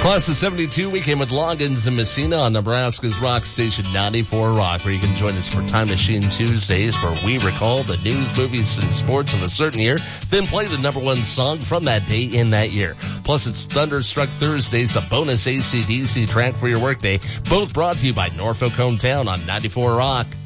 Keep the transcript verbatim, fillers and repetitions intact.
Class of seventy-two, we came with Loggins and Messina on Nebraska's rock station ninety-four Rock, where you can join us for Time Machine Tuesdays, where we recall the news, movies, and sports of a certain year, then play the number one song from that day in that year. Plus, it's Thunderstruck Thursdays, the bonus A C D C track for your workday, both brought to you by Norfolk Hometown on ninety-four Rock.